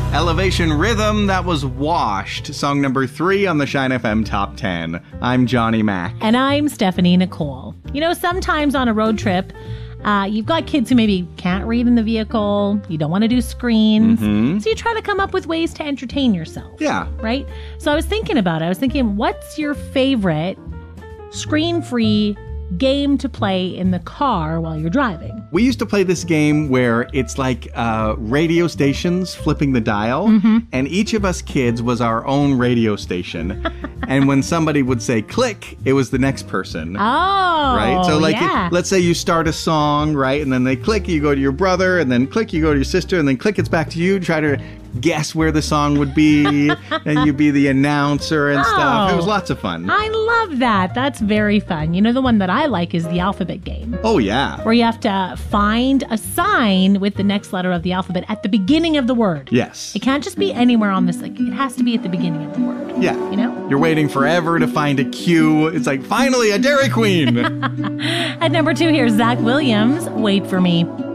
Elevation Rhythm, that was Washed, song number 3 on the Shine FM Top 10. I'm Johnny Mac. And I'm Stephanie Nicole. You know, sometimes on a road trip, you've got kids who maybe can't read in the vehicle. You don't want to do screens. So you try to come up with ways to entertain yourself. Yeah. Right? So I was thinking about it. I was thinking, what's your favorite screen-free game to play in the car while you're driving? We used to play this game where it's like radio stations flipping the dial, and each of us kids was our own radio station. And when somebody would say click, it was the next person. Oh, right? So like, yeah. let's say you start a song, right? And then they click, you go to your brother, and then click, you go to your sister, and then click, it's back to you. Try to guess where the song would be, and you'd be the announcer and stuff. It was lots of fun. I love that. That's very fun. You know, the one that I like is the alphabet game. Oh, yeah. Where you have to find a sign with the next letter of the alphabet at the beginning of the word. Yes. It can't just be anywhere on this. Like, it has to be at the beginning of the word. Yeah. You know? You're waiting forever to find a cue. It's like, finally, a Dairy Queen. At number 2, here's Zach Williams, Wait For Me.